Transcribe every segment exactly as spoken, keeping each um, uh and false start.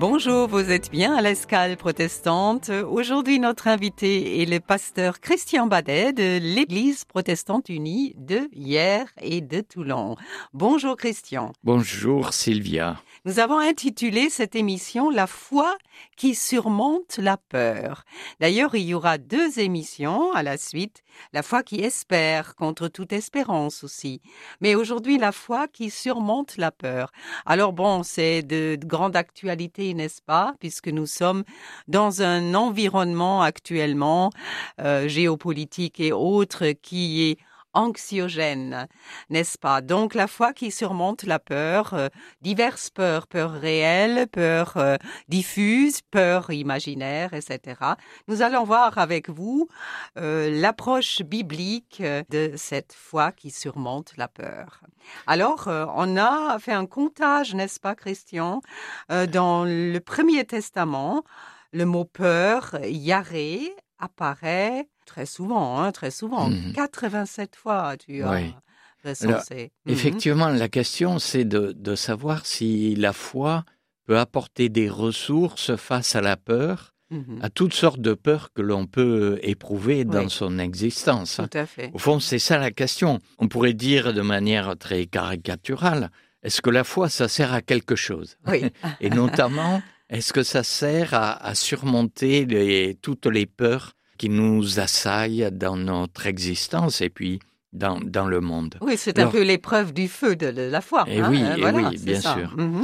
Bonjour, vous êtes bien à l'Escale protestante. Aujourd'hui, notre invité est le pasteur Christian Badet de l'Église protestante unie de Hyères et de Toulon. Bonjour Christian. Bonjour Sylvia. Nous avons intitulé cette émission « La foi qui surmonte la peur ». D'ailleurs, il y aura deux émissions à la suite. La foi qui espère contre toute espérance aussi. Mais aujourd'hui, la foi qui surmonte la peur. Alors bon, c'est de, de grande actualité, n'est-ce pas? Puisque nous sommes dans un environnement actuellement euh, géopolitique et autres qui est anxiogène, n'est-ce pas? Donc la foi qui surmonte la peur, euh, diverses peurs, peurs réelles, peurs euh, diffuses, peurs imaginaires, et cetera. Nous allons voir avec vous euh, l'approche biblique de cette foi qui surmonte la peur. Alors, euh, on a fait un comptage, n'est-ce pas, Christian? Euh, dans le Premier Testament, le mot peur, yaré, apparaît très souvent, hein, très souvent. Mmh. quatre-vingt-sept fois, tu as oui. recensé. Alors, mmh. Effectivement, la question, c'est de, de savoir si la foi peut apporter des ressources face à la peur, mmh. à toutes sortes de peurs que l'on peut éprouver dans oui. son existence. Tout à fait. Au fond, c'est ça la question. On pourrait dire de manière très caricaturale, est-ce que la foi, ça sert à quelque chose? Oui. Et notamment, est-ce que ça sert à, à surmonter les, toutes les peurs qui nous assaillent dans notre existence et puis dans, dans le monde. Oui, c'est Alors, un peu l'épreuve du feu de la foi. Et hein, oui, hein, et voilà, oui bien ça. sûr. Mm-hmm.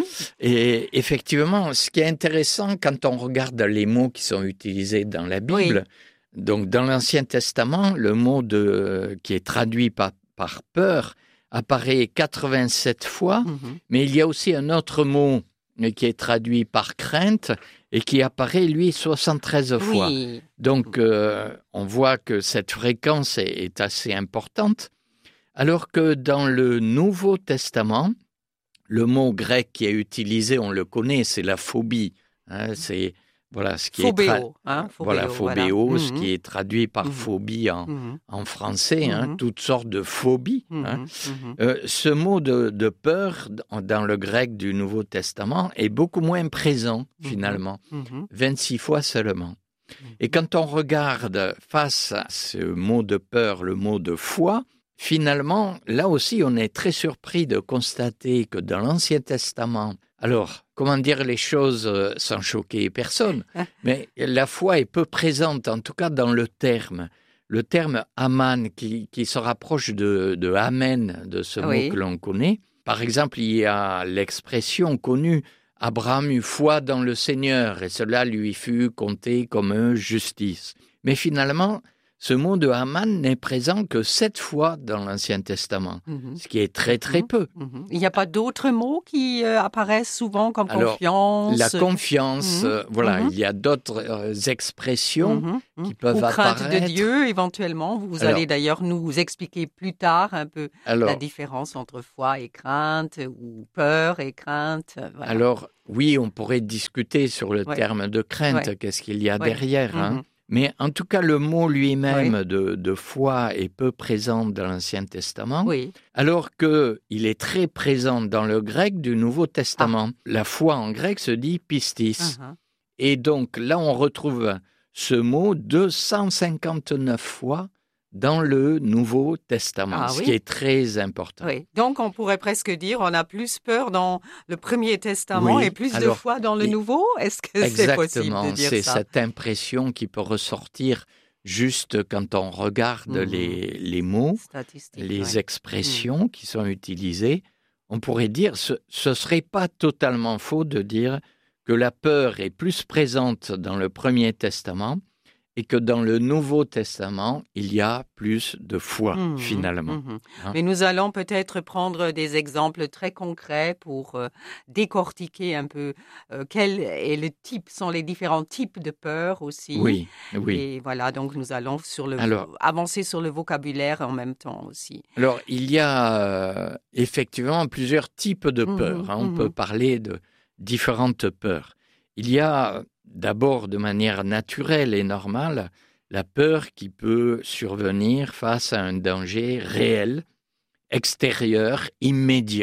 Et effectivement, ce qui est intéressant quand on regarde les mots qui sont utilisés dans la Bible, oui. donc dans l'Ancien Testament, le mot de, qui est traduit par, par peur apparaît quatre-vingt-sept fois, mm-hmm. mais il y a aussi un autre mot qui est traduit par crainte et qui apparaît, lui, soixante-treize fois. Oui. Donc, euh, on voit que cette fréquence est, est assez importante, alors que dans le Nouveau Testament, le mot grec qui est utilisé, on le connaît, c'est la phobie. Hein, c'est voilà, ce qui phobéo, est tra- hein, phobéo, voilà, phobéo, voilà. ce mm-hmm. qui est traduit par mm-hmm. phobie en, mm-hmm. en français, mm-hmm. hein, toutes sortes de phobies. Mm-hmm. Hein. Mm-hmm. Euh, ce mot de, de peur dans le grec du Nouveau Testament est beaucoup moins présent finalement, mm-hmm. vingt-six fois seulement. Mm-hmm. Et quand on regarde face à ce mot de peur, le mot de foi, finalement, là aussi, on est très surpris de constater que dans l'Ancien Testament, alors, comment dire les choses sans choquer personne, mais la foi est peu présente, en tout cas dans le terme. Le terme Aman, qui, qui se rapproche de, de Amen, de ce oui. mot que l'on connaît. Par exemple, il y a l'expression connue « Abraham eut foi dans le Seigneur, et cela lui fut compté comme une justice ». Mais finalement, ce mot de Aman n'est présent que sept fois dans l'Ancien Testament, mm-hmm. ce qui est très très peu. Mm-hmm. Il n'y a pas d'autres mots qui euh, apparaissent souvent comme Alors, confiance. La confiance, mm-hmm. euh, voilà, mm-hmm. il y a d'autres euh, expressions mm-hmm. qui peuvent Ou apparaître. Crainte de Dieu, éventuellement. Vous alors, allez d'ailleurs nous expliquer plus tard un peu alors, la différence entre foi et crainte, ou peur et crainte. Voilà. Alors, oui, on pourrait discuter sur le ouais. terme de crainte, ouais. qu'est-ce qu'il y a ouais. derrière, mm-hmm. hein. Mais en tout cas, le mot lui-même oui. de, de foi est peu présent dans l'Ancien Testament, oui. alors qu'il est très présent dans le grec du Nouveau Testament. Ah. La foi en grec se dit pistis. Uh-huh. Et donc là, on retrouve ce mot deux cent cinquante-neuf fois dans le Nouveau Testament, ah, ce oui. qui est très important. Oui. Donc, on pourrait presque dire on a plus peur dans le Premier Testament oui. et plus Alors, de foi dans le et... Nouveau. Est-ce que c'est possible de dire c'est ça? C'est cette impression qui peut ressortir juste quand on regarde mmh. les, les mots, les ouais. expressions mmh. qui sont utilisées. On pourrait dire, ce ne serait pas totalement faux de dire que la peur est plus présente dans le Premier Testament et que dans le Nouveau Testament, il y a plus de foi, mmh, finalement. Mmh. Hein? Mais nous allons peut-être prendre des exemples très concrets pour euh, décortiquer un peu euh, quel est le type, sont les différents types de peur aussi. Oui, oui. Et voilà, donc nous allons sur le, alors, avancer sur le vocabulaire en même temps aussi. Alors, il y a euh, effectivement plusieurs types de peurs. Mmh, hein. On mmh. peut parler de différentes peurs. Il y a d'abord, de manière naturelle et normale, la peur qui peut survenir face à un danger réel, extérieur, immédiat,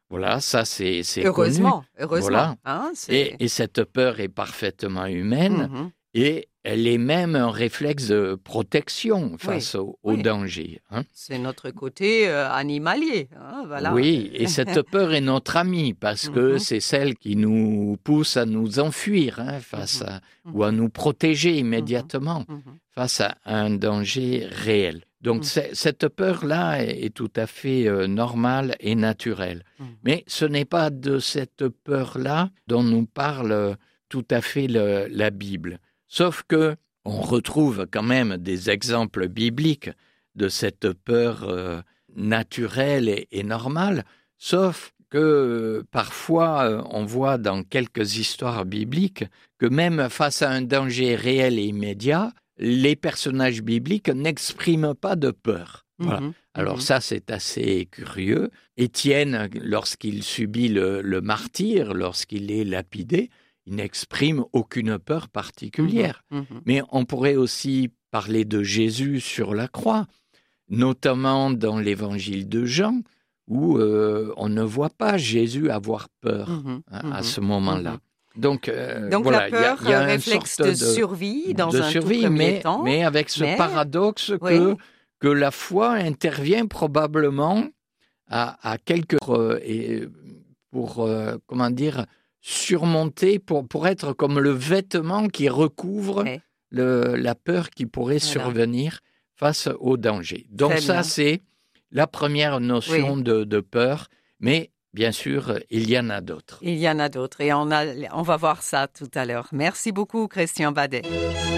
Voilà, ça c'est, c'est heureusement, connu. heureusement. Voilà. Hein, c'est... Et, et cette peur est parfaitement humaine Mhm. et elle est même un réflexe de protection face Oui, au, au oui. danger. Hein. C'est notre côté euh, animalier. Hein, voilà. Oui, et cette peur est notre amie parce que Mhm. c'est celle qui nous pousse à nous enfuir hein, face à, Mhm. ou à nous protéger immédiatement Mhm. face à un danger réel. Donc Mhm. c'est- cette peur-là est, est tout à fait euh, normale et naturelle. Mhm. Mais ce n'est pas de cette peur-là dont nous parle euh, tout à fait le- la Bible. Sauf que on retrouve quand même des exemples bibliques de cette peur euh, naturelle et, et normale, sauf que euh, parfois euh, on voit dans quelques histoires bibliques que même face à un danger réel et immédiat, les personnages bibliques n'expriment pas de peur. Voilà. Mhm. Alors Mhm. ça, c'est assez curieux. Étienne, lorsqu'il subit le, le martyre, lorsqu'il est lapidé, il n'exprime aucune peur particulière. Mhm. Mhm. Mais on pourrait aussi parler de Jésus sur la croix, notamment dans l'évangile de Jean, où euh, on ne voit pas Jésus avoir peur Mhm. hein, à Mhm. ce moment-là. Donc, euh, Donc voilà, la il y a, peur, il y a euh, une réflexe sorte de de, survie dans de un tout survie, premier mais, temps. mais avec ce mais- paradoxe Oui. que, que la foi intervient probablement à, à quelques... euh, et pour, euh, comment dire, surmonter, pour, pour être comme le vêtement qui recouvre Oui. le, la peur qui pourrait Voilà. survenir face au danger. Donc Très ça, bien. c'est la première notion Oui. de, de peur, mais bien sûr, il y en a d'autres. Il y en a d'autres et on, a, on va voir ça tout à l'heure. Merci beaucoup, Christian Badet.